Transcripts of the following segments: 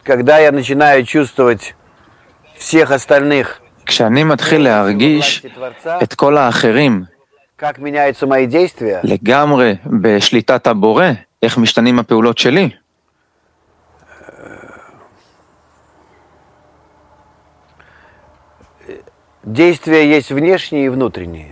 когда я начинаю чувствовать всех остальных, כשאני מתחיל להרגיש את כל האחרים как меняются мои действия, לגמרי בשליטת הבורא, איך משתנים הפעולות שלי, действия есть внешние и внутренние.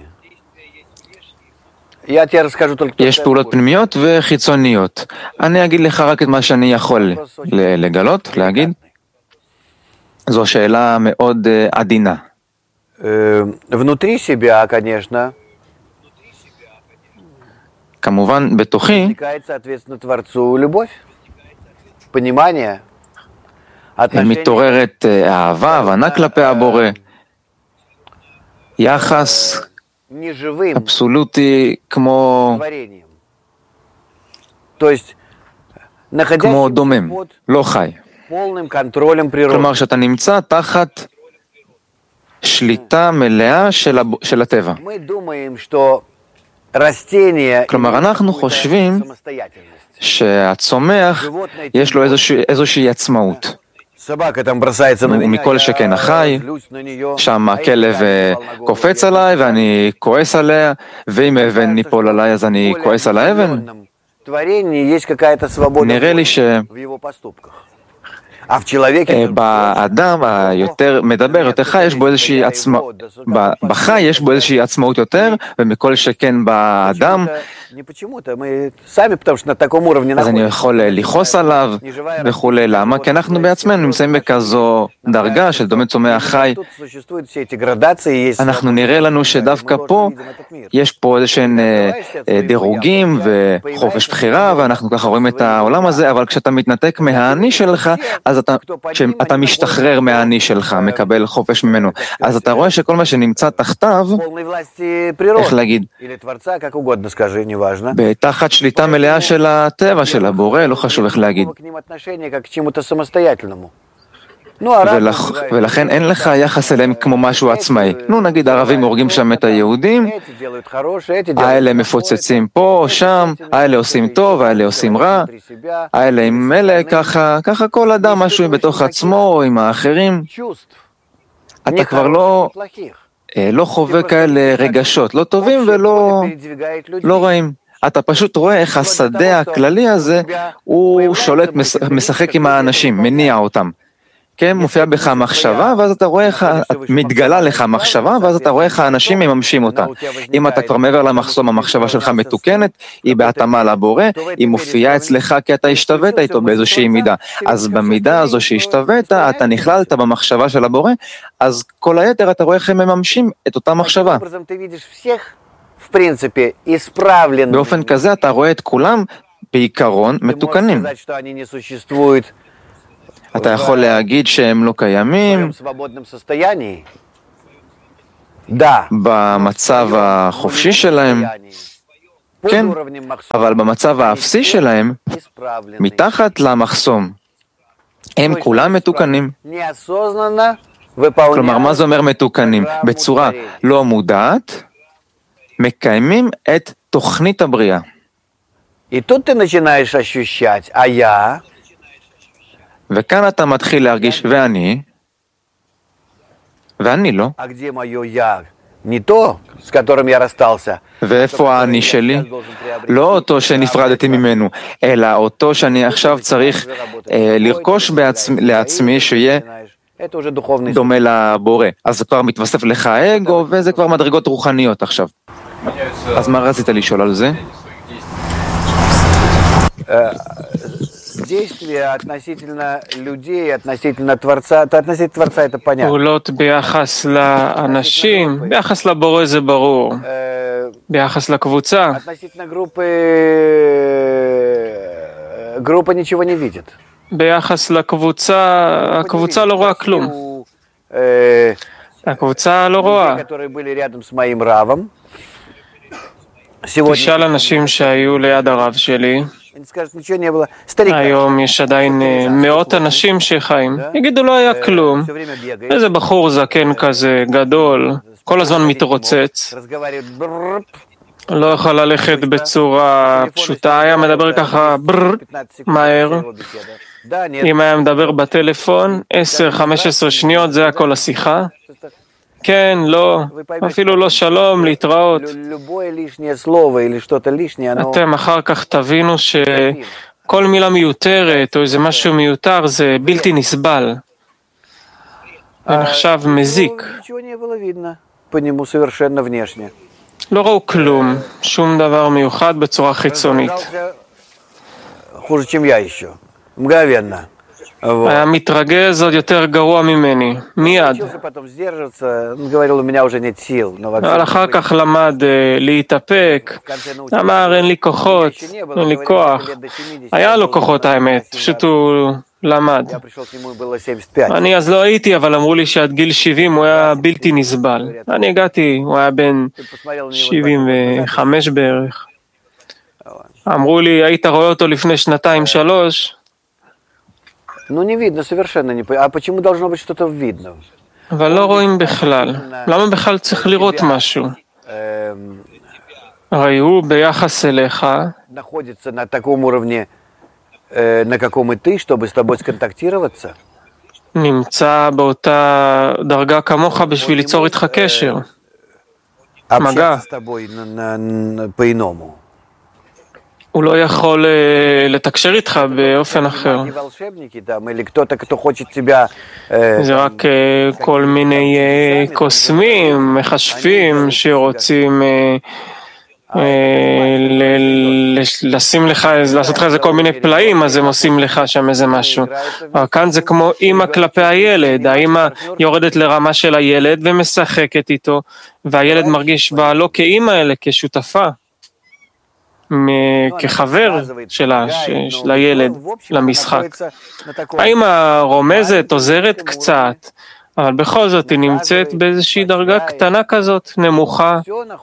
Я тебе расскажу только יש פעולות פנימיות וחיצוניות. אני אגיד לך רק את מה שאני יכול לגלות, להגיד. זו שאלה מאוד עדינה. Внутри себя, конечно, כמובן בתוכי возникает, соответственно, Творцу любовь, понимание, отношение מתעוררת אהבה, הבנה כלפי הבורא, יחס неживым אבסולוטי כמו творением. То есть, כמו находящимся דומם, под לא חי. полным контролем природы. כלומר שאתה נמצא תחת שליטה מלאה של הטבע. Мы думаем, что растение כלומר אנחנו חושבים самостоятельность. שהצומח יש לו איזושהי עצמאות. Собака там бросается на меня, ומכל שכן החי, злюсь на нее. שם הכלב קופץ עליי ואני כועס עליה, ואם אבן ניפול עליי אז אני כועס על האבן. В творении есть какая-то свобода נראה לי в его поступках. А в человеке שבאדם היותר מדבר, יותר חי, יש בו איזושהי עצמאות, בחי יש בו איזושהי עצמאות יותר, ומכל שכן באדם, не почему-то, мы сами, потому что на таком уровне אז אני находимся. יכול לכעוס עליו וכולי. למה? כי אנחנו בעצמנו נמצאים בכזו דרגה של דומה צומח חי. Тут существуют все эти גрадации, есть אנחנו נראה לנו שדווקא פה יש פה איזשהם דירוגים וחופש בחירה, ואנחנו ככה רואים את העולם הזה, אבל כשאתה מתנתק מהאני שלך, אז כשאתה משתחרר מהאני שלך, מקבל חופש ממנו, אז אתה רואה שכל מה שנמצא תחתיו, полной власти природы. איך להגיד, Или Творца, как угодно скажи, неважно. בתחת שליטה מלאה של הטבע, של הבורא, לא חשוב איך להגיד. К ним отношение как к чему-то самостоятельному. Ну, а ולכן אין לך יחס אליהם כמו משהו עצמאי. נו, נגיד ערבים הורגים שם את היהודים, эти делают хорошее, эти делают האלה מפוצצים פה, שם, האלה עושים טוב, האלה עושים רע, האלה עם אלה, ככה כל אדם משהו בתוך עצמו, עם האחרים. чувств. אתה כבר לא חווה כאלה רגשות, לא טובים ולא רעים. אתה פשוט רואה איך השדה הכללי הזה, הוא שולט, משחק עם האנשים, מניע אותם. כן, מופיע בך מחשבה, ואז אתה רואה איך, מתגלה לך מחשבה, ואז אתה רואה איך האנשים מממשים אותה. אם אתה כבר מעבר למחסום, המחשבה שלך מתוקנת, היא בהתאמה לבורא, היא מופיעה אצלך כי אתה השתווית איתו באיזושהי מידה. אז במידה הזו שהשתווית, אתה נכללת במחשבה של הבורא, אז כל היתר אתה רואה איך הם מממשים את אותה מחשבה. באופן כזה אתה רואה את כולם בעיקרון מתוקנים. אתה יכול להגיד שהם לא קיימים במצב החופשי שלהם, כן, אבל במצב האפסי שלהם, מתחת למחסום, הם כולם מתוקנים. כלומר, מה זה אומר מתוקנים? בצורה לא מודעת, מקיימים את תוכנית הבריאה. וכאן אתה מתחיל להרגיש, ואני לא. ואיפה האני שלי? לא אותו שנפרדתי ממנו, אלא אותו שאני עכשיו צריך לרכוש לעצמי שיהיה דומה לבורא. אז זה כבר מתווסף לך האגו, וזה כבר מדרגות רוחניות עכשיו. אז מה רצית לשאול על זה? действия относительно людей, относительно Творца, относительно Творца это понятно. פעולות ביחס לאנשים, ביחס לבורא זה ברור. ביחס לקבוצה. Относительно группа ничего не видит. ביחס לקבוצה, הקבוצה לא רואה כלום. הקבוצה לא רואה. которые были рядом с моим равом. תשאל אנשים שהיו ליד הרב שלי. היום יש עדיין מאות אנשים שחיים. יגידו לא היה כלום. איזה בחור זקן כזה, גדול, כל הזמן מתרוצץ. לא יכול ללכת בצורה פשוטה, היה מדבר ככה מהר. אם היה מדבר בטלפון, 10-15 שניות, זה הכל השיחה. כן, לא, אפילו לא שלום, להתראות. אתם אחר כך תבינו שכל מילה מיותרת או איזה משהו מיותר זה בלתי נסבל. זה נחשב מזיק. לא ראו כלום, שום דבר מיוחד בצורה חיצונית. היה מתרגז עוד יותר גרוע ממני, מיד. אבל אחר כך למד להתאפק, אמר אין לי כוחות, אין לי כוח. היה לו כוחות האמת, פשוט הוא למד. אני אז לא הייתי, אבל אמרו לי שעד גיל 70 הוא היה בלתי נסבל. אני הגעתי, הוא היה בן 75 בערך. אמרו לי, היית רואה אותו לפני 2-3, Ну, не видно совершенно. А почему должно быть что-то видно? אבל לא רואים בכלל. למה בכלל צריך לראות משהו? הרי הוא ביחס אליך, находится на таком уровне, на каком и ты, чтобы с тобой сконтактироваться. נמצא באותה דרגה כמוך בשביל ליצור איתך קשר. מגע. Общаться с тобой по-иному. הוא לא יכול לתקשר איתך באופן אחר. זה רק כל מיני קוסמים, מחשבים שרוצים לשים לך, לעשות לך איזה כל מיני פלאים, אז הם עושים לך שם איזה משהו. אבל כאן זה כמו אמא כלפי הילד, האמא יורדת לרמה של הילד ומשחקת איתו, והילד מרגיש בה לא כאמא אלא כשותפה. כחבר של הילד למשחק. האמא רומזת, עוזרת קצת, אבל בכל זאת היא נמצאת באיזושהי דרגה קטנה כזאת, נמוכה.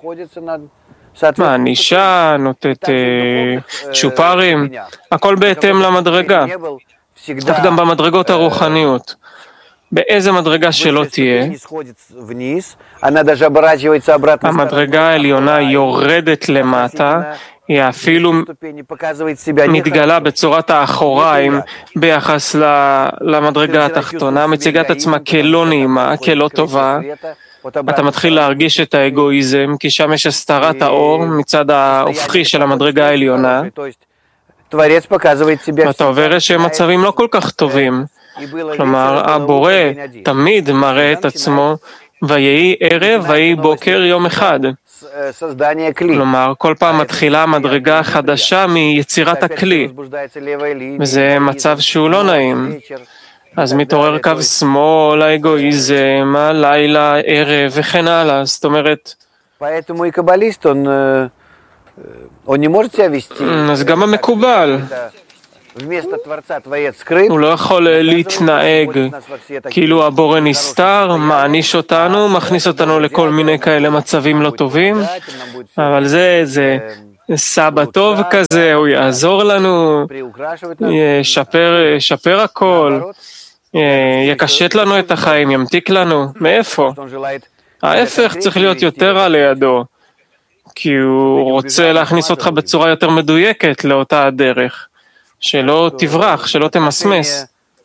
מענישה, נותנת צ'ופרים, הכל בהתאם למדרגה. כך גם במדרגות הרוחניות. באיזה מדרגה שלא תהיה, המדרגה העליונה יורדת למטה, היא אפילו מתגלה בצורת האחוריים ביחס למדרגה התחתונה, מציגה את עצמה כלא נעימה, כלא טובה. אתה מתחיל להרגיש את האגואיזם, כי שם יש הסתרת האור מצד ההופכי של המדרגה העליונה, ואתה עובר שהם מצבים לא כל כך טובים. כלומר, הבורא תמיד מראה את עצמו, ויהי ערב, ויהי בוקר יום אחד. כלומר, כל פעם מתחילה מדרגה חדשה מיצירת הכלי, וזה מצב שהוא לא נעים. אז מתעורר קו שמאל, האגואיזם, הלילה, ערב וכן הלאה. זאת אומרת, אז גם המקובל. הוא לא יכול להתנהג כאילו הבורא נסתר, מעניש אותנו, מכניס אותנו לכל מיני כאלה מצבים לא טובים, אבל זה סבא טוב כזה, הוא יעזור לנו, ישפר הכל, יקשט לנו את החיים, ימתיק לנו. מאיפה? ההפך צריך להיות יותר על לידו, כי הוא רוצה להכניס אותך בצורה יותר מדויקת לאותה הדרך. שלא תברח, שלא תמסמס.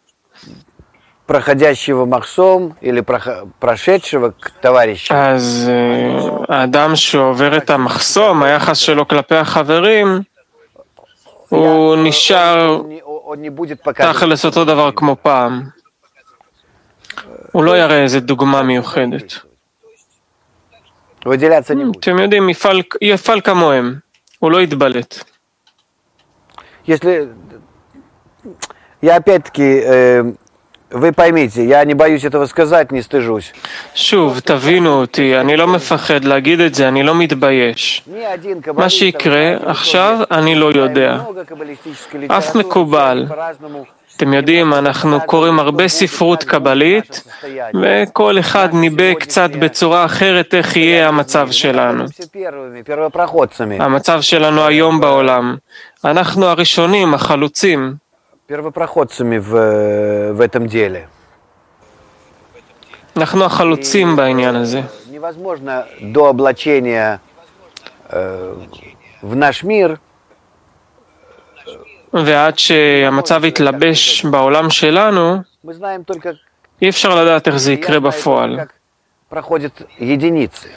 אז האדם שעובר את המחסום, היחס שלו כלפי החברים, הוא נשאר תכלס אותו דבר כמו פעם. הוא לא יראה איזה דוגמה מיוחדת. אתם יודעים, יפעל כמוהם, הוא לא יתבלט. Если я опять-таки, вы поймите, я не боюсь этого сказать, не стыжусь. שוב, תבינו אותי, אני לא מפחד להגיד את זה, אני לא מתבייש. מה שיקרה עכשיו, אני לא יודע. אף מקובל. אתם יודעים, אנחנו קוראים הרבה ספרות קבלית, וכל אחד ניבא קצת בצורה אחרת איך יהיה המצב שלנו. המצב שלנו היום בעולם. אנחנו הראשונים, החלוצים. אנחנו החלוצים בעניין הזה. в наш мир, ועד שהמצב יתלבש בעולם שלנו, мы знаем только, אי אפשר לדעת איך זה יקרה בפועל. как проходят единицы.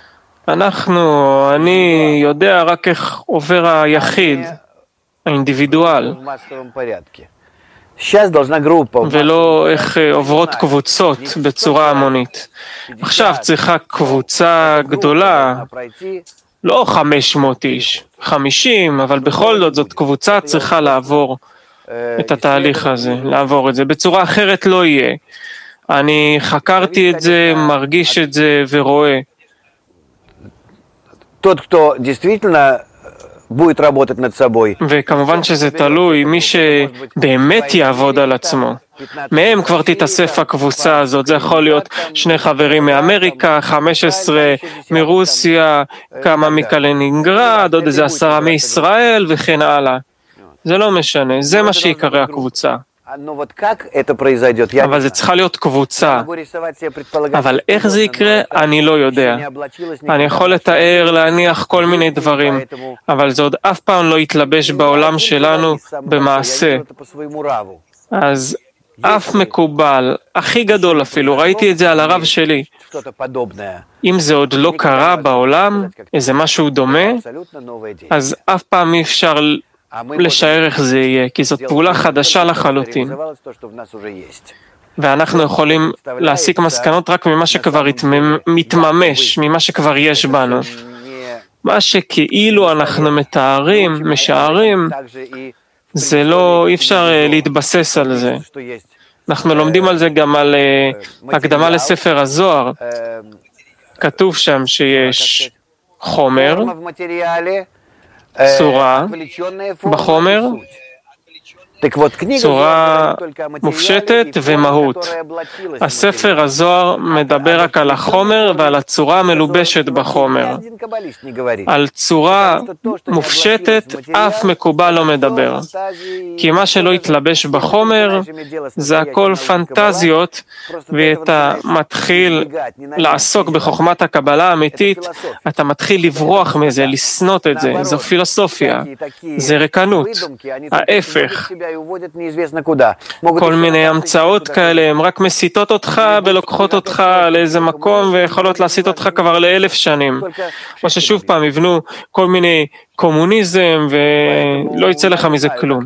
אני יודע רק איך עובר היחיד, האינדיבידואל, В массовом порядке. Сейчас должна группа ולא איך עוברות קבוצות בצורה המונית. עכשיו צריכה קבוצה גדולה, пройти לא 500 איש, 50, אבל בכל זאת קבוצה צריכה לעבור את התהליך הזה, לעבור את זה. בצורה אחרת לא יהיה. אני חקרתי את זה, מרגיש את זה ורואה. тот, кто действительно будет работать над собой. וכמובן שזה תלוי, מי שבאמת יעבוד על עצמו. מהם כבר תתאסף הקבוצה הזאת, זה יכול להיות 2 חברים מאמריקה, 15 מרוסיה, כמה מקלינינגרד, עוד איזה 10 מישראל וכן הלאה. זה לא משנה, זה מה שיקרא הקבוצה. Но вот как это произойдет, я אבל זה צריכה להיות קבוצה. могу рисовать себе предполагать. אבל איך זה יקרה, אני לא יודע. אני יכול לתאר, להניח כל מיני דברים, אבל זה עוד אף פעם לא יתלבש בעולם שלנו במעשה. אז אף מקובל, הכי גדול אפילו, ראיתי את זה על הרב שלי. אם זה עוד לא קרה בעולם, איזה משהו דומה, אז אף פעם אי אפשר לשער איך זה יהיה, כי זאת פעולה חדשה לחלוטין. ואנחנו יכולים להסיק מסקנות רק ממה שכבר מתממש, ממה שכבר יש בנו. מה שכאילו אנחנו מתארים, משערים, זה לא, אי אפשר להתבסס על זה. אנחנו לומדים על זה גם על הקדמה לספר הזוהר. כתוב שם שיש חומר, צורה בחומר, צורה מופשטת ומהות. הספר הזוהר מדבר רק על החומר ועל הצורה המלובשת בחומר. על צורה מופשטת אף מקובל לא מדבר. כי מה שלא יתלבש בחומר זה הכל פנטזיות, ואתה מתחיל לעסוק בחוכמת הקבלה האמיתית, אתה מתחיל לברוח מזה, לסנות את זה. זו פילוסופיה, זה ריקנות, ההפך. כל מיני המצאות כאלה, הן רק מסיתות אותך ולוקחות אותך לאיזה מקום ויכולות להסיט אותך כבר ל1000 שנים. או ששוב פעם יבנו כל מיני קומוניזם ולא יצא לך מזה כלום.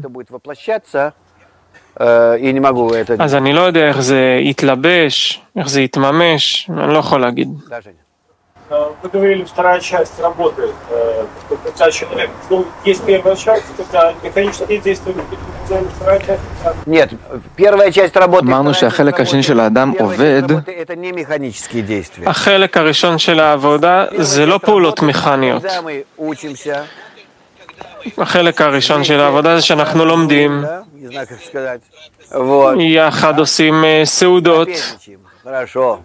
אז אני לא יודע איך זה יתלבש, איך זה יתממש, אני לא יכול להגיד. Вы говорили, вторая часть работы, когда человек, ну, есть первая часть, когда механические действия, вторая часть... Нет, первая часть работы... אמרנו שהחלק השני של האדם עובד, это не механические действия. החלק הראשון של העבודה זה לא פעולות מכניות. Когда мы учимся, החלק הראשון של העבודה זה שאנחנו לומדים, не знаю, как сказать, вот, יחד עושים סעודות, хорошо,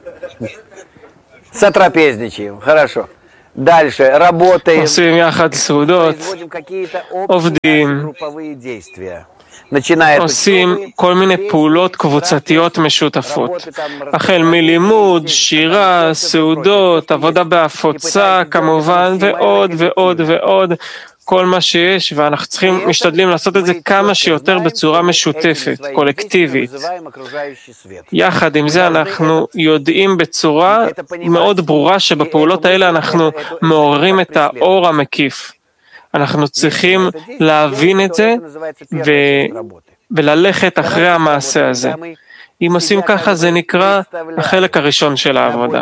сотрапезничаем, хорошо. Дальше работаем, עושים יחד סעודות, производим какие-то עובדים, групповые действия. начиная עושים כל מיני פעולות קבוצתיות משותפות. החל מלימוד, שירה, סעודות, עבודה בהפוצה כמובן, ועוד ועוד ועוד, כל מה שיש, ואנחנו צריכים, משתדלים לעשות את זה כמה שיותר בצורה משותפת, קולקטיבית. יחד עם זה אנחנו יודעים בצורה מאוד ברורה שבפעולות האלה אנחנו מעוררים את האור המקיף. אנחנו צריכים להבין את זה וללכת אחרי המעשה הזה. אם עושים ככה זה נקרא החלק הראשון של העבודה.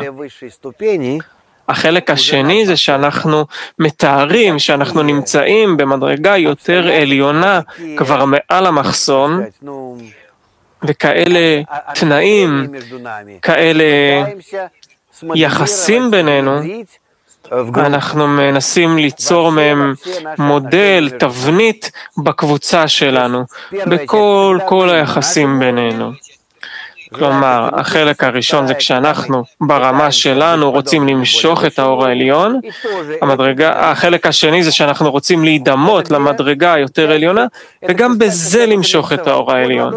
החלק השני זה שאנחנו מתארים שאנחנו נמצאים במדרגה יותר עליונה כבר מעל המחסום, וכאלה תנאים, כאלה יחסים בינינו, אנחנו מנסים ליצור מהם מודל, תבנית בקבוצה שלנו, בכל היחסים בינינו. כלומר, החלק הראשון זה כשאנחנו ברמה שלנו רוצים למשוך את האור העליון, החלק השני זה שאנחנו רוצים להידמות למדרגה היותר עליונה, וגם בזה למשוך את האור העליון.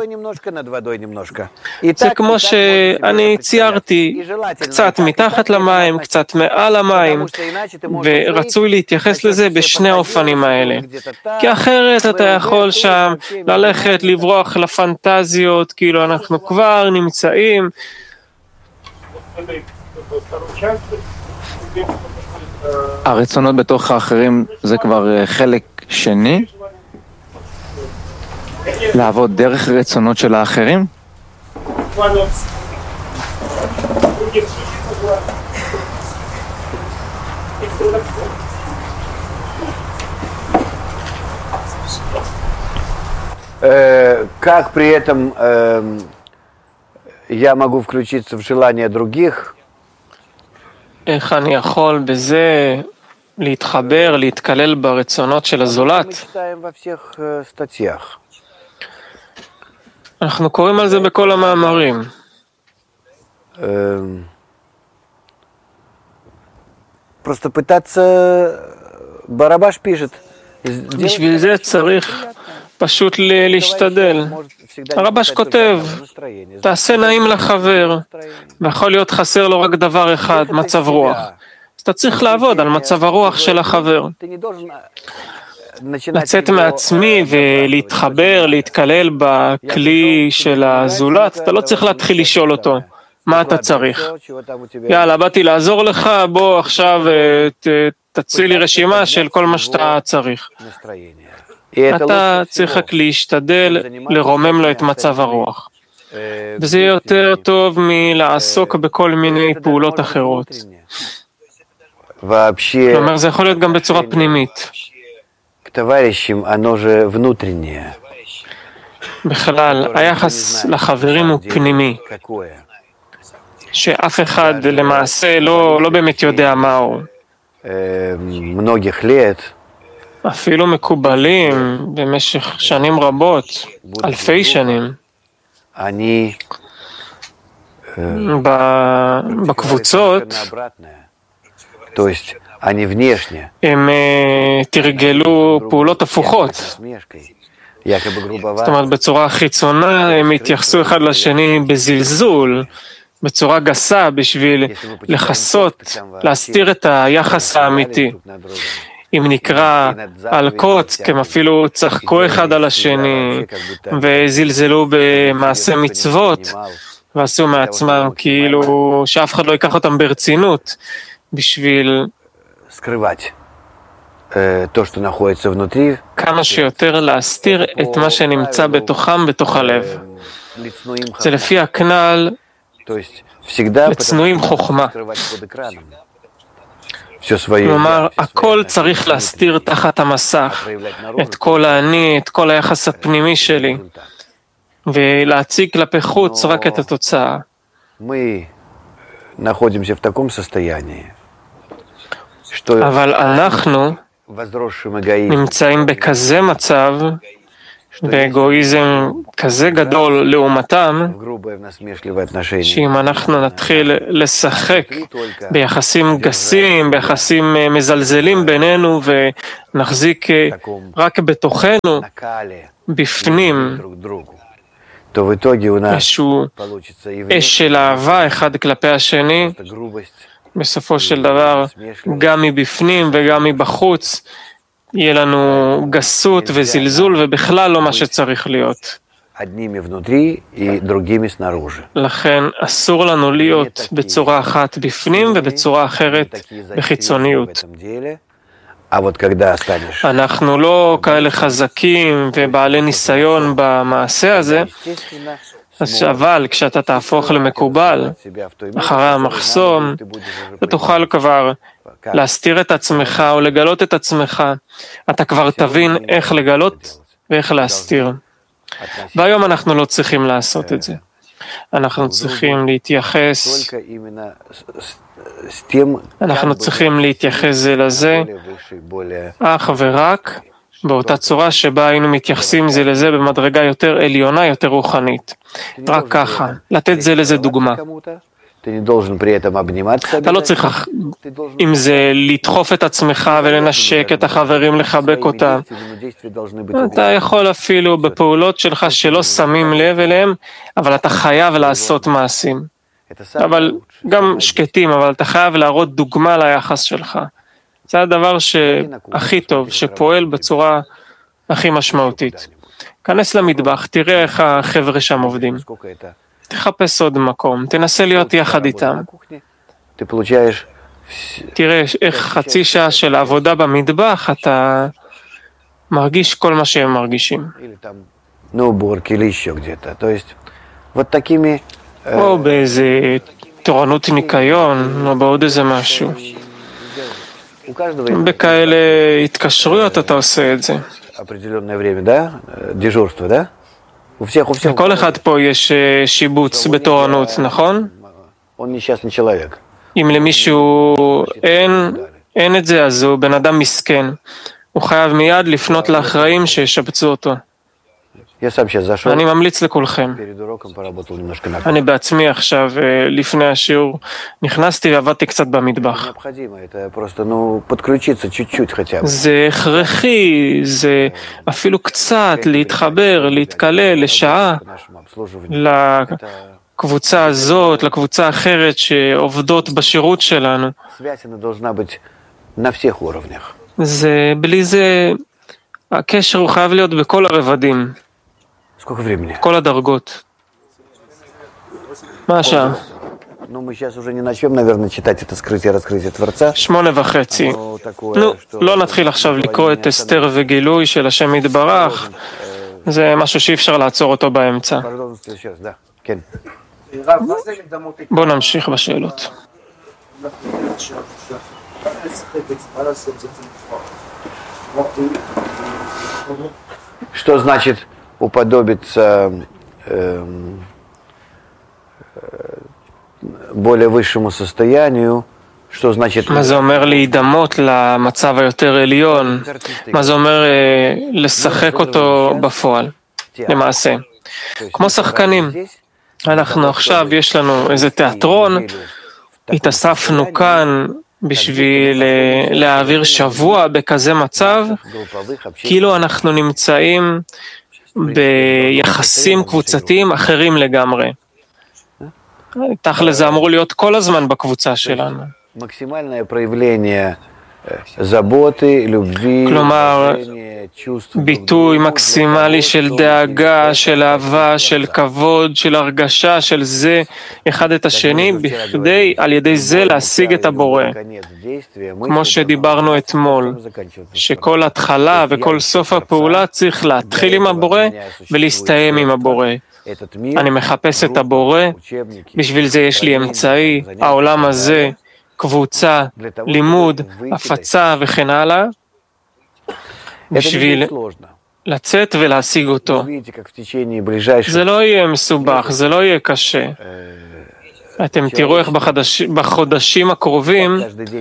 זה כמו שאני ציירתי קצת מתחת למים, קצת מעל המים, ורצוי להתייחס לזה בשני האופנים האלה. כי אחרת אתה יכול שם ללכת, לברוח לפנטזיות, כאילו אנחנו כבר נמצאים. הרצונות בתוך האחרים זה כבר חלק שני? לעבוד דרך רצונות של האחרים? Как при этом я могу включиться в желания других? איך אני יכול בזה להתחבר, להתקלל ברצונות של הזולת? אנחנו קוראים על זה בכל המאמרים. Просто пытаться... Барабаш пишет. בשביל זה צריך פשוט להשתדל. הרבש כותב, תעשה נעים לחבר, ויכול להיות חסר לו רק דבר אחד, מצב רוח. אז אתה צריך לעבוד על מצב הרוח של החבר. לצאת מעצמי ולהתחבר, להתקלל בכלי של הזולת, אתה לא צריך להתחיל לשאול אותו, מה אתה צריך? יאללה, באתי לעזור לך, בוא עכשיו תציע לי רשימה של כל מה שאתה צריך. אתה צריך רק להשתדל לרומם לו את מצב הרוח. וזה יותר טוב מלעסוק בכל מיני פעולות אחרות. כלומר, זה יכול להיות גם בצורה פנימית. בכלל, היחס לחברים הוא פנימי. שאף אחד למעשה לא באמת יודע מהו. אפילו מקובלים במשך שנים רבות, אלפי שנים. בקבוצות הם תרגלו פעולות הפוכות. זאת אומרת, בצורה חיצונה הם התייחסו אחד לשני בזלזול, בצורה גסה בשביל לחסות, להסתיר את היחס האמיתי. אם נקרא על קוץ, הם אפילו צחקו אחד על השני וזלזלו במעשה מצוות ועשו מעצמם כאילו שאף אחד לא ייקח אותם ברצינות בשביל כמה שיותר להסתיר את מה שנמצא בתוכם, בתוך הלב. זה לפי הכנל לצנועים חוכמה. כלומר, הכל צריך להסתיר תחת המסך, את כל האני, את כל היחס הפנימי שלי, ולהציג כלפי חוץ רק את התוצאה. אבל אנחנו נמצאים בכזה מצב, באגואיזם כזה גדול לעומתם, שאם אנחנו נתחיל לשחק ביחסים גסים, ביחסים מזלזלים בינינו ונחזיק רק בתוכנו, בפנים, איזשהו אש של אהבה אחד כלפי השני, בסופו של דבר, גם מבפנים וגם מבחוץ, יהיה לנו גסות וזלזול ובכלל לא מה שצריך להיות. לכן אסור לנו להיות בצורה אחת בפנים ובצורה אחרת בחיצוניות. אנחנו לא כאלה חזקים ובעלי ניסיון במעשה הזה, אבל כשאתה תהפוך למקובל אחרי המחסום, אתה תוכל כבר להסתיר את עצמך או לגלות את עצמך. אתה כבר תבין איך לגלות ואיך להסתיר. והיום אנחנו לא צריכים לעשות את זה. אנחנו צריכים להתייחס, זה לזה, אך ורק באותה צורה שבה היינו מתייחסים זה לזה במדרגה יותר עליונה, יותר רוחנית. רק ככה, לתת זה לזה דוגמה. אתה לא צריך עם זה לדחוף את עצמך ולנשק את החברים, לחבק אותם. אתה יכול אפילו בפעולות שלך שלא שמים לב אליהם, אבל אתה חייב לעשות מעשים. אבל גם שקטים, אבל אתה חייב להראות דוגמה ליחס שלך. זה הדבר שהכי טוב, שפועל בצורה הכי משמעותית. כנס למטבח, תראה איך החבר'ה שם עובדים. תחפש עוד מקום, תנסה להיות יחד איתם. תראה איך חצי שעה של עבודה במטבח, אתה מרגיש כל מה שהם מרגישים. או באיזה תורנות ניקיון, או בעוד איזה משהו. בכאלה התקשרויות אתה עושה את זה. לכל אחד פה יש שיבוץ בתורנות, נכון? אם למישהו אין את זה, אז הוא בן אדם מסכן. הוא חייב מיד לפנות לאחראים שישבצו אותו. אני ממליץ לכולכם. אני בעצמי עכשיו, לפני השיעור, נכנסתי ועבדתי קצת במטבח. זה הכרחי, זה אפילו קצת להתחבר, להתקלל לשעה לקבוצה הזאת, לקבוצה אחרת שעובדות בשירות שלנו. זה, בלי זה, הקשר הוא חייב להיות בכל הרבדים. כל הדרגות. מה השעה? 8:30. נו, לא נתחיל עכשיו לקרוא את אסתר וגילוי של השם יתברך. זה משהו שאי אפשר לעצור אותו באמצע. בואו נמשיך בשאלות. Что значит уподобиться более высшему состоянию? Что значит... מה זה אומר להידמות למצב היותר עליון? מה זה אומר לשחק אותו בפועל? למעשה. כמו שחקנים. אנחנו עכשיו, יש לנו איזה תיאטרון, התאספנו כאן בשביל להעביר שבוע בכזה מצב, כאילו אנחנו נמצאים ביחסים קבוצתיים אחרים לגמרי. תכל'ס זה אמור להיות כל הזמן בקבוצה שלנו. כלומר, ביטוי מקסימלי של דאגה, של אהבה, של כבוד, של הרגשה, של זה אחד את השני, בכדי על ידי זה להשיג את הבורא. כמו שדיברנו אתמול, שכל התחלה וכל סוף הפעולה צריך להתחיל עם הבורא ולהסתיים עם הבורא. אני מחפש את הבורא, בשביל זה יש לי אמצעי, העולם הזה, קבוצה, לימוד, הפצה וכן הלאה, בשביל לצאת ולהשיג אותו. זה לא יהיה מסובך, זה לא יהיה קשה. אתם תראו איך בחודשים הקרובים,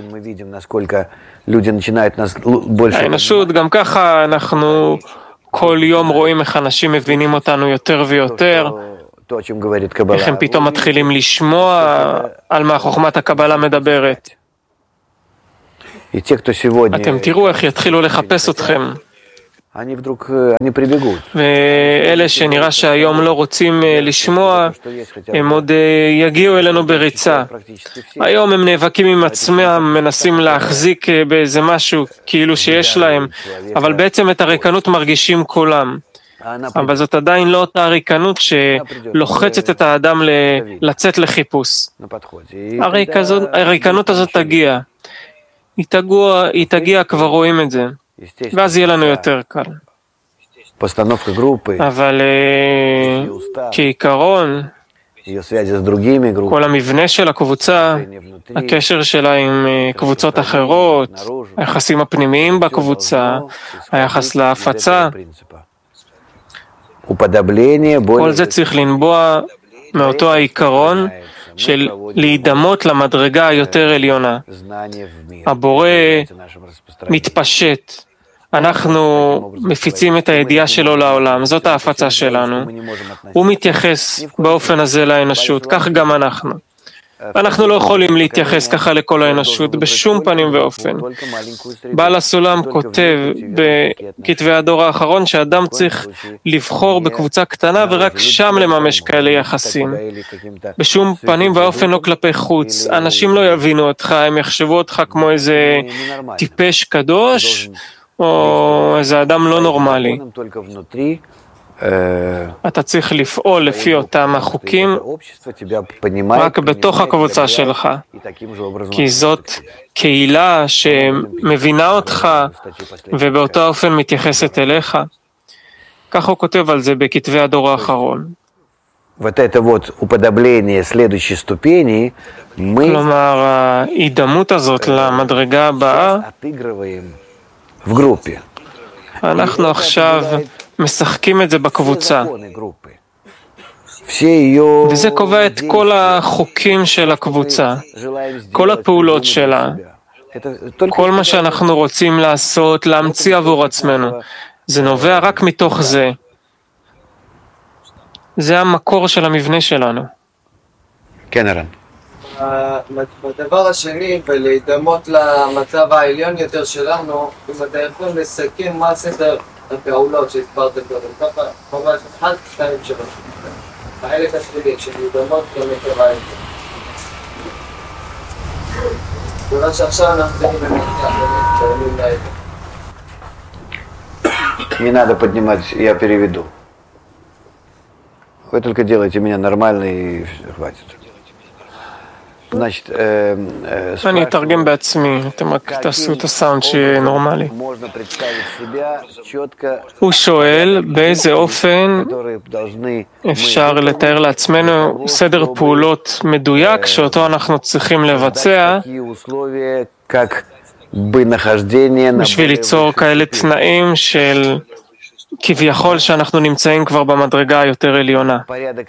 האנושות, גם ככה אנחנו כל יום רואים איך אנשים מבינים אותנו יותר ויותר, איך הם פתאום מתחילים לשמוע על מה חוכמת הקבלה מדברת. אתם תראו איך יתחילו לחפש אתכם. ואלה שנראה שהיום לא רוצים לשמוע, הם עוד יגיעו אלינו בריצה. היום הם נאבקים עם עצמם, מנסים להחזיק באיזה משהו כאילו שיש להם, אבל בעצם את הריקנות מרגישים כולם. אבל זאת עדיין לא אותה הריקנות שלוחצת את האדם לצאת לחיפוש. הריקנות הזאת תגיע. היא תגיע, כבר רואים את זה. ואז יהיה לנו יותר קל. אבל כעיקרון, כל המבנה של הקבוצה, הקשר שלה עם קבוצות אחרות, היחסים הפנימיים בקבוצה, היחס להפצה, כל זה צריך לנבוע מאותו העיקרון של להידמות למדרגה היותר עליונה. הבורא מתפשט, אנחנו מפיצים את הידיעה שלו לעולם, זאת ההפצה שלנו. הוא מתייחס באופן הזה לאנושות, כך גם אנחנו. אנחנו לא יכולים להתייחס ככה לכל האנושות בשום פנים ואופן. בעל הסולם כותב בכתבי הדור האחרון שאדם צריך לבחור בקבוצה קטנה ורק שם לממש כאלה יחסים. בשום פנים ואופן לא כלפי חוץ. אנשים לא יבינו אותך, הם יחשבו אותך כמו איזה טיפש קדוש או איזה אדם לא נורמלי. אתה צריך לפעול לפי אותם החוקים רק בתוך הקבוצה שלך, כי זאת קהילה שמבינה אותך ובאותו אופן מתייחסת אליך. כך הוא כותב על זה בכתבי הדור האחרון. כלומר, ההידמות הזאת למדרגה הבאה, אנחנו עכשיו משחקים את זה בקבוצה. וזה קובע את כל החוקים של הקבוצה, כל הפעולות שלה, כל מה שאנחנו רוצים לעשות, להמציא עבור עצמנו. זה נובע רק מתוך זה. זה המקור של המבנה שלנו. כן, ערן. בדבר השני, ולהידמות למצב העליון יותר שלנו, אם אתה יכול לסכם מה סדר הפעולות שהסברתם קודם, ככה, ממש 1, 2, 3. החלק השלילי, כשנהידמות למצב העליון. בגלל שעכשיו אנחנו צריכים למתחילים Не надо поднимать, я переведу. Вы только делайте меня нормально и хватит. Значит, אני אתרגם בעצמי, אתם רק תעשו את הסאונד שיהיה נורמלי. הוא שואל באיזה אופן אפשר לתאר לעצמנו סדר פעולות מדויק שאותו אנחנו צריכים לבצע בשביל ליצור כאלה תנאים של כביכול שאנחנו נמצאים כבר במדרגה היותר עליונה.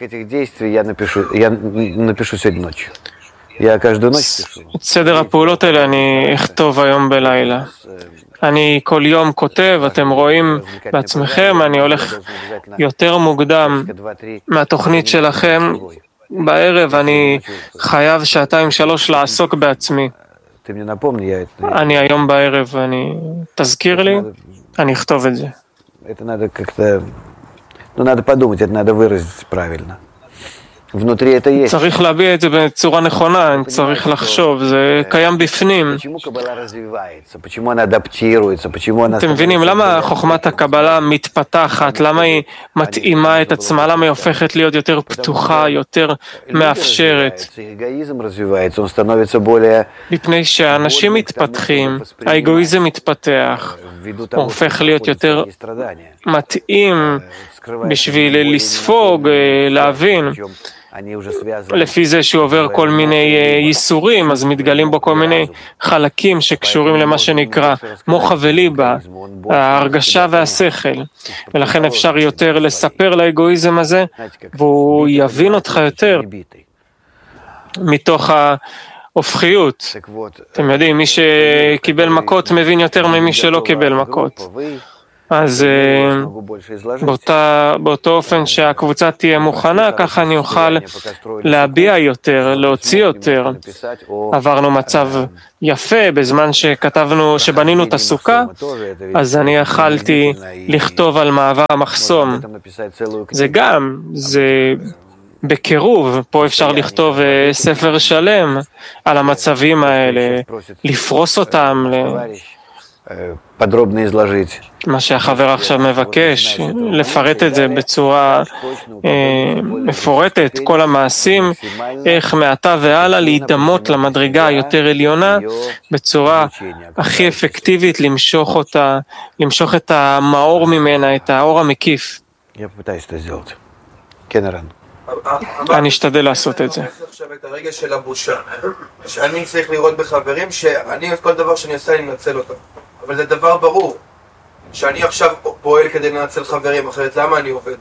את סדר הפעולות האלה אני אכתוב היום בלילה. אני כל יום כותב, אתם רואים בעצמכם, אני הולך יותר מוקדם מהתוכנית שלכם. בערב אני חייב 2-3 לעסוק בעצמי. אני היום בערב, תזכיר לי, אני אכתוב את זה. надо подумать, это надо выразить правильно. צריך להביע את זה בצורה נכונה, צריך לחשוב, זה קיים בפנים. אתם מבינים, למה חוכמת הקבלה מתפתחת, למה היא מתאימה את עצמה, למה היא הופכת להיות יותר פתוחה, יותר מאפשרת? מפני שהאנשים מתפתחים, האגואיזם מתפתח, הוא הופך להיות יותר מתאים בשביל לספוג, להבין. לפי זה שהוא עובר כל מיני ייסורים, אז מתגלים בו כל מיני חלקים שקשורים למה שנקרא מוחה וליבה, ההרגשה והשכל. ולכן אפשר יותר לספר לאגואיזם הזה, והוא יבין אותך יותר מתוך ההופכיות. אתם יודעים, מי שקיבל מכות מבין יותר ממי שלא קיבל מכות. אז באותו אופן שהקבוצה תהיה מוכנה, ככה אני אוכל להביע יותר, להוציא יותר. עברנו מצב יפה בזמן שבנינו את הסוכה, אז אני יכלתי לכתוב על מעבר המחסום. זה בקירוב, פה אפשר לכתוב ספר שלם על המצבים האלה, לפרוס אותם, מה שהחבר עכשיו מבקש, לפרט את זה בצורה מפורטת, כל המעשים, איך מעתה והלאה להידמות למדרגה היותר עליונה, בצורה הכי אפקטיבית למשוך את המאור ממנה, את האור המקיף. אני אשתדל לעשות את זה. עכשיו את הרגע של הבושה, שאני צריך לראות בחברים שאני כל דבר שאני עושה אני מנצל אותו. אבל זה דבר ברור, שאני עכשיו פועל כדי לנצל חברים, אחרת למה אני עובד?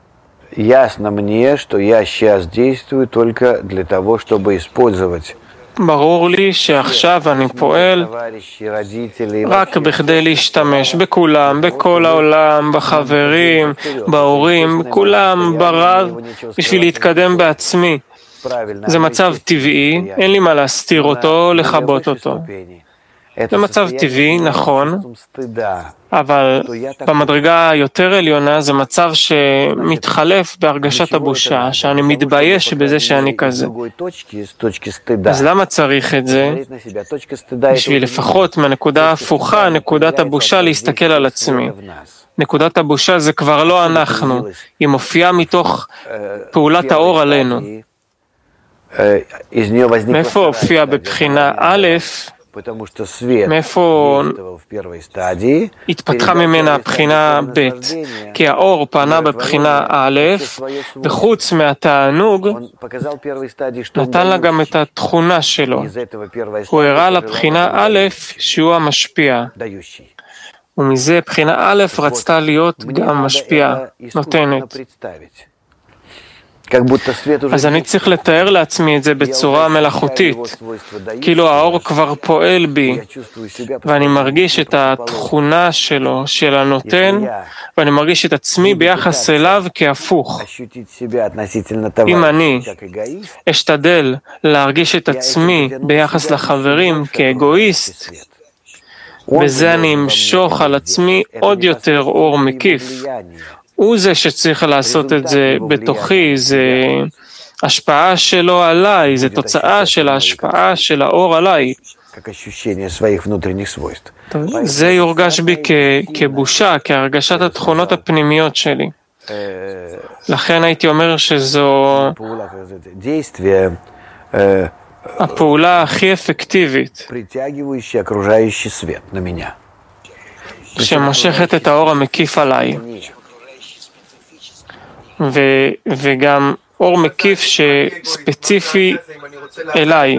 Ясно мне, что я сейчас действую только для того, чтобы использовать ברור לי שעכשיו אני פועל רק בכדי להשתמש בכולם, בכל העולם, בחברים, בהורים, כולם ברב, בשביל להתקדם בעצמי. זה מצב טבעי, אין לי מה להסתיר אותו, לכבות אותו. זה מצב טבעי, נכון, אבל במדרגה היותר עליונה זה מצב שמתחלף בהרגשת הבושה, שאני מתבייש בזה שאני כזה. אז למה צריך את זה? בשביל לפחות מהנקודה ההפוכה, נקודת הבושה, להסתכל על עצמי. נקודת הבושה זה כבר לא אנחנו, היא מופיעה מתוך פעולת האור עלינו. מאיפה הופיע בבחינה א', מאיפה התפתחה ממנה הבחינה ב', כי האור פנה בבחינה א', וחוץ מהתענוג, נתן לה גם את התכונה שלו. הוא הראה לבחינה א' שהוא המשפיע. ומזה בחינה א' רצתה להיות גם משפיעה, נותנת. אז אני צריך לתאר לעצמי את זה בצורה מלאכותית, כאילו האור כבר פועל בי, ואני מרגיש את התכונה שלו, של הנותן, ואני מרגיש את עצמי ביחס אליו כהפוך. אם אני אשתדל להרגיש את עצמי ביחס לחברים כאגואיסט, בזה אני אמשוך על עצמי עוד יותר אור מקיף. הוא זה שצריך לעשות את זה בתוכי, זה השפעה שלו עליי, זה תוצאה של ההשפעה של האור עליי. זה יורגש בי כבושה, כהרגשת התכונות הפנימיות שלי. לכן הייתי אומר שזו הפעולה הכי אפקטיבית, שמושכת את האור המקיף עליי. וגם אור מקיף שספציפי אליי.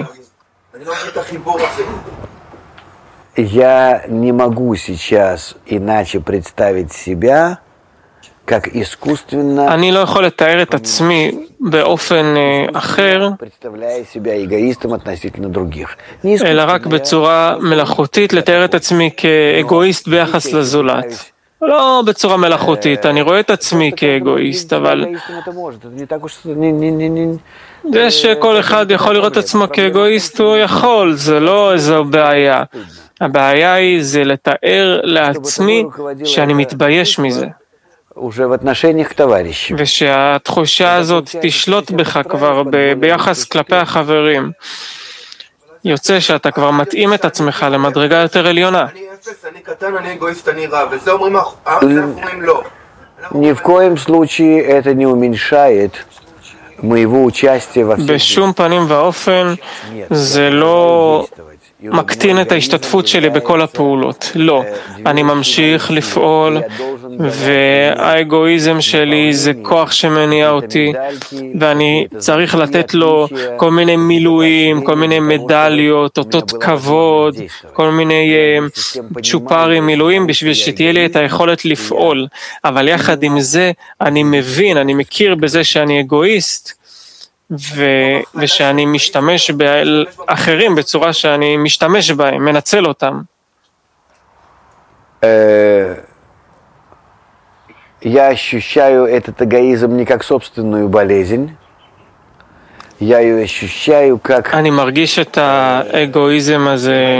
Я не могу сейчас иначе представить себя, как искусственно. אני לא יכול לתאר את עצמי באופן אחר, אלא רק בצורה מלאכותית לתאר את עצמי כאגואיסט ביחס לזולת. לא בצורה מלאכותית, אני רואה את עצמי כאגואיסט, אבל זה שכל אחד יכול לראות את עצמו כאגואיסט, הוא יכול, זה לא איזו בעיה. הבעיה היא זה לתאר לעצמי שאני מתבייש מזה. ושהתחושה הזאת תשלוט בך כבר ביחס כלפי החברים. יוצא שאתה כבר מתאים את עצמך למדרגה יותר עליונה. אני קטן, אני אגואיסט, אני רע, וזה אומרים לא. Ни в коем случае это не уменьшает моего участия во всем. בשום פנים ואופן זה לא מקטין את ההשתתפות שלי בכל הפעולות. לא, אני ממשיך לפעול, והאגואיזם שלי זה כוח שמניע אותי, ואני צריך לתת לו כל מיני מילואים, כל מיני מדליות, אותות כבוד, כל מיני צ'ופרים מילואים, בשביל שתהיה לי את היכולת לפעול. אבל יחד עם זה, אני מבין, אני מכיר בזה שאני אגואיסט, ושאני משתמש באחרים בצורה שאני משתמש בהם, מנצל אותם. Я ощущаю этот эгоизм не как собственную болезнь, я ее ощущаю как אני מרגיש את האגואיזם הזה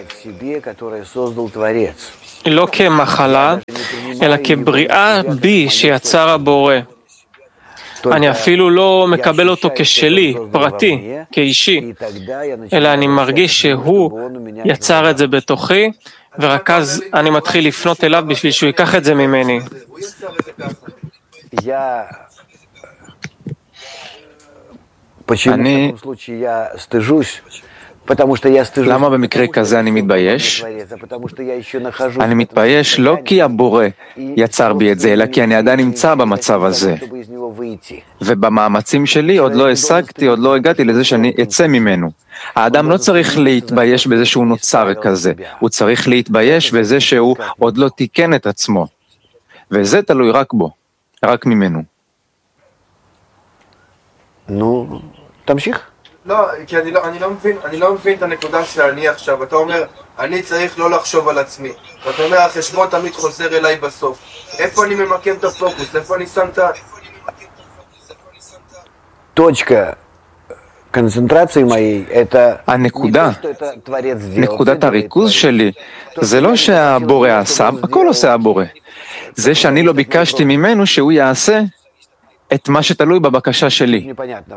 לא כמחלה, אלא כבריאה בי שיצר הבורא. אני אפילו לא מקבל אותו כשלי, פרטי, כאישי, אלא אני מרגיש שהוא יצר את זה בתוכי, ורק אז אני מתחיל לפנות אליו בשביל שהוא ייקח את זה ממני. למה במקרה כזה אני מתבייש? אני מתבייש לא כי הבורא יצר בי את זה, אלא כי אני עדיין נמצא במצב הזה. ובמאמצים שלי עוד לא השגתי, עוד לא הגעתי לזה שאני אצא ממנו. האדם לא צריך להתבייש בזה שהוא נוצר כזה, הוא צריך להתבייש בזה שהוא עוד לא תיקן את עצמו. וזה תלוי רק בו, רק ממנו. נו, תמשיך. לא, כי אני לא מבין את הנקודה שאני עכשיו. אתה אומר, אני צריך לא לחשוב על עצמי. ואתה אומר, החשבון תמיד חוזר אליי בסוף. איפה אני ממקם את הפוקוס? איפה אני שם את ה... Точка концентрации моей – это נקודת הריכוז שלי, זה לא שהבורא עשה, הכל עושה הבורא. זה שאני לא ביקשתי ממנו שהוא יעשה את מה שתלוי בבקשה שלי.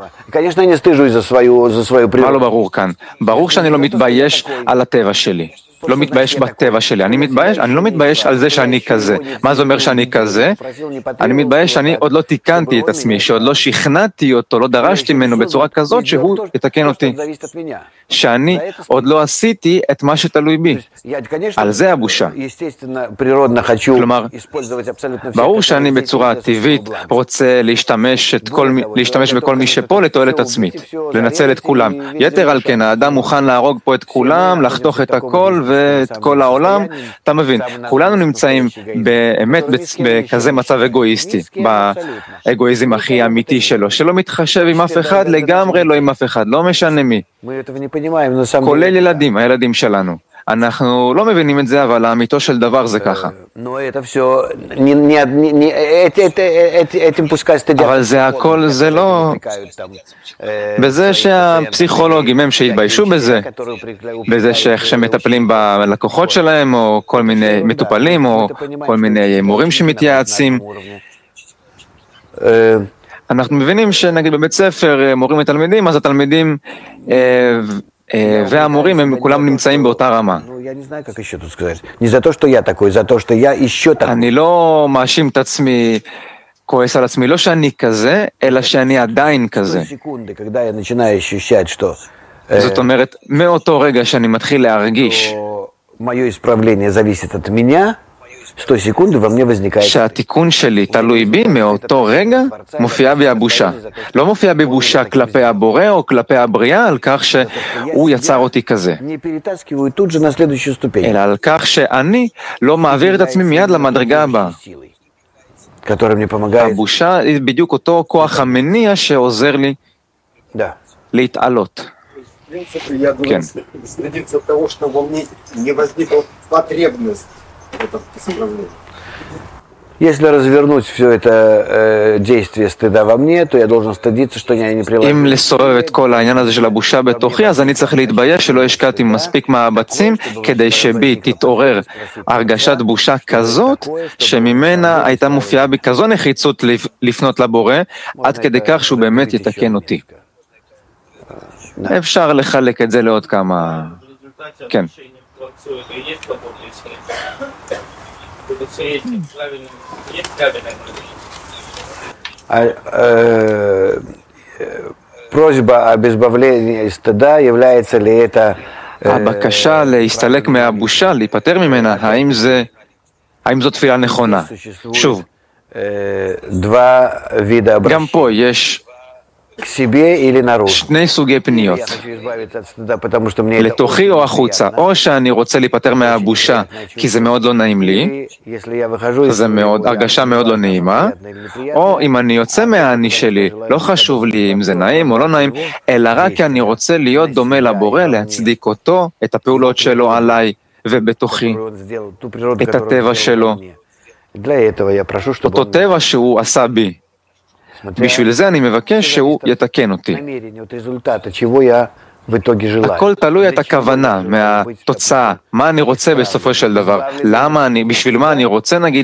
מה לא ברור כאן? ברור שאני לא מתבייש על הטבע שלי. לא מתבייש בטבע שלי. אני לא מתבייש על זה שאני כזה. מה זה אומר שאני כזה? אני מתבייש שאני עוד לא תיקנתי את עצמי, שעוד לא שכנעתי אותו, לא דרשתי ממנו בצורה כזאת שהוא יתקן אותי. שאני עוד לא עשיתי את מה שתלוי בי. על זה הבושה. כלומר, ברור שאני בצורה טבעית רוצה להשתמש בכל מי שפה לתועלת עצמית, לנצל את כולם. יתר על כן, האדם מוכן להרוג פה את כולם, לחתוך את הכל ואת כל העולם. אתה מבין, כולנו נמצאים באמת בכזה מצב אגואיסטי, באגואיזם הכי אמיתי שלו, שלא מתחשב עם אף אחד, לגמרי לא עם אף אחד, לא משנה מי. כולל ילדים, הילדים שלנו. אנחנו לא מבינים את זה, אבל האמיתו של דבר זה ככה. אבל זה הכל, זה לא... בזה שהפסיכולוגים הם שהתביישו בזה, בזה שמטפלים בלקוחות שלהם, או כל מיני מטופלים, או כל מיני מורים שמתייעצים. אנחנו מבינים שנגיד בבית ספר מורים לתלמידים, אז התלמידים והמורים הם כולם נמצאים באותה רמה. אני לא מאשים את עצמי, כועס על עצמי, לא שאני כזה, אלא שאני עדיין כזה. זאת אומרת, מאותו רגע שאני מתחיל להרגיש שהתיקון שלי תלוי בי, מאותו רגע מופיעה בי הבושה. לא מופיעה בי בושה כלפי הבורא או כלפי הבריאה על כך שהוא יצר אותי כזה, אלא על כך שאני לא מעביר את עצמי מיד למדרגה הבאה. הבושה היא בדיוק אותו כוח המניע שעוזר לי להתעלות. כן. Если развернуть все это действие стыда во мне, то я должен стыдиться, что я не приложил. אם לסובב את כל העניין הזה של הבושה בתוכי, אז אני צריך להתבייש שלא השקעתי מספיק מאמצים כדי שבי תתעורר הרגשת בושה כזאת, שממנה הייתה מופיעה בי כזו נחיצות לפנות לבורא, עד כדי כך שהוא באמת יתקן אותי. אפשר לחלק את זה לעוד כמה... כן. Просьба об избавлении из стыда является ли это... הבקשה להסתלק מהבושה, להיפטר ממנה, האם זו תפילה נכונה? שוב, גם פה יש שני סוגי פניות, לתוכי או החוצה. או שאני רוצה להיפטר מהבושה כי זה מאוד לא נעים לי, זה הרגשה מאוד לא נעימה, או אם אני יוצא מהאני שלי, לא חשוב לי אם זה נעים או לא נעים, אלא רק כי אני רוצה להיות דומה לבורא, להצדיק אותו, את הפעולות שלו עליי ובתוכי, את הטבע שלו, אותו טבע שהוא עשה בי. בשביל זה אני מבקש שהוא יתקן אותי. הכל תלוי את הכוונה מהתוצאה, מה אני רוצה בסופו של דבר, בשביל מה אני רוצה נגיד